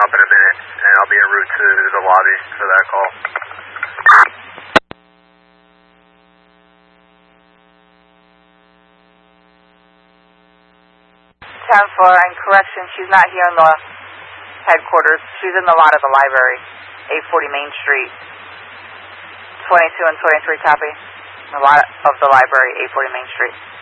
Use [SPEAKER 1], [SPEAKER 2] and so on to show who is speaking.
[SPEAKER 1] up in a minute, and I'll be en route to the lobby for that call.
[SPEAKER 2] 10-4, and correction, she's not here in the headquarters. She's in the lot of the library, 840 Main Street. 22 and 23, copy. The lot of the library, 840 Main Street.